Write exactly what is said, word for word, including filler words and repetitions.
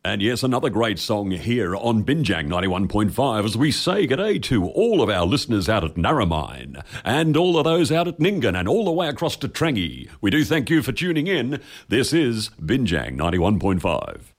And yes, another great song here on Binjang ninety-one point five as we say g'day to all of our listeners out at Narromine and all of those out at Ningen and all the way across to Trangie. We do thank you for tuning in. This is Binjang ninety-one point five.